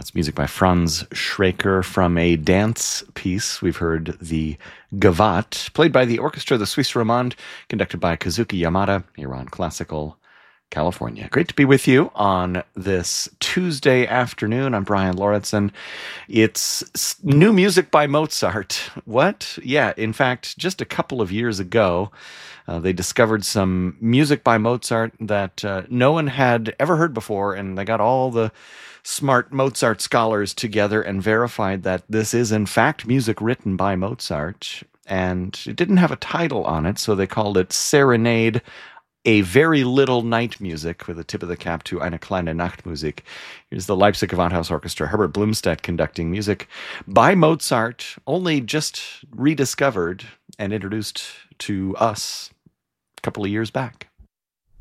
That's music by Franz Schreker from a dance piece. We've heard the Gavotte, played by the orchestra, the Suisse Romande, conducted by Kazuki Yamada, here on Classical California. Great to be with you on this Tuesday afternoon. I'm Brian Lauritsen. It's new music by Mozart. What? Yeah, in fact, just a couple of years ago, they discovered some music by Mozart that no one had ever heard before, and they got all the smart Mozart scholars together and verified that this is, in fact, music written by Mozart. And it didn't have a title on it, so they called it Serenade, a Very Little Night Music, with a tip of the cap to Eine kleine Nachtmusik. Here's the Leipzig Gewandhaus Orchestra, Herbert Blumstedt conducting music by Mozart, only just rediscovered and introduced to us a couple of years back.